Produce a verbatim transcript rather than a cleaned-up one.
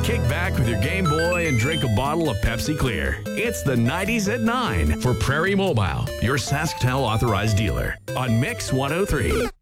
Kick back with your Game Boy and drink a bottle of Pepsi Clear. It's the nineties at nine for Prairie Mobile, your Saskatoon authorized dealer on Mix one oh three.